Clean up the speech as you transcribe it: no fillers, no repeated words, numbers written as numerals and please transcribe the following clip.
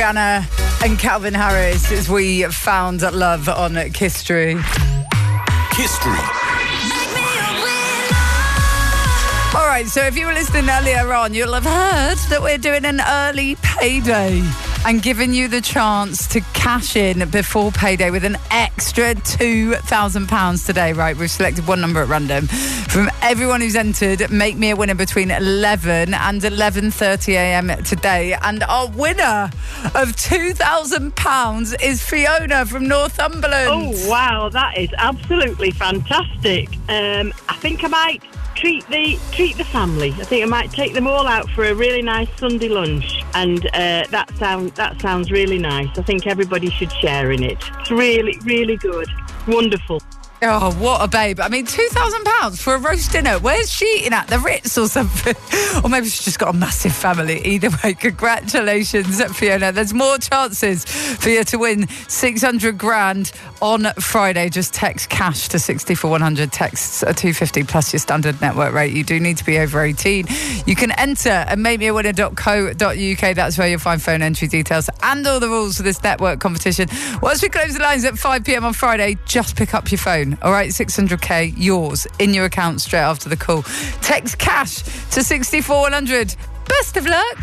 Rihanna and Calvin Harris as we found love on History. History. All right, so if you were listening earlier on, you'll have heard that we're doing an early payday and giving you the chance to cash in before payday with an extra £2,000 today, right? We've selected one number at random. From everyone who's entered, make me a winner between 11 and 11:30am today. And our winner of £2,000 is Fiona from Northumberland. Oh, wow, that is absolutely fantastic. I think I might treat the family. I think I might take them all out for a really nice Sunday lunch, and that sounds really nice. I think everybody should share in it. It's really, really good. Wonderful. Oh, what a babe. I mean, £2,000 for a roast dinner. Where's she eating at? The Ritz or something? Or maybe she's just got a massive family. Either way, congratulations, Fiona. There's more chances for you to win 600 grand on Friday. Just text cash to 64100. Texts are £2.50 plus your standard network rate. You do need to be over 18. You can enter at makemeawinner.co.uk. That's where you'll find phone entry details and all the rules for this network competition. Once we close the lines at 5pm on Friday, just pick up your phone. All right, 600k, yours, in your account straight after the call. Text cash to 64100. Best of luck.